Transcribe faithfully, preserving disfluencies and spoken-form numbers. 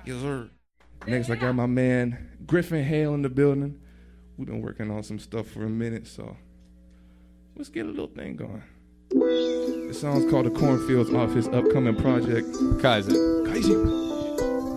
Yes, sir. Next, I got my man Griffin Hale in the building. We've been working on some stuff for a minute, so let's get a little thing going. The song's called The Cornfields off his upcoming project, Kaizen. Kaizen.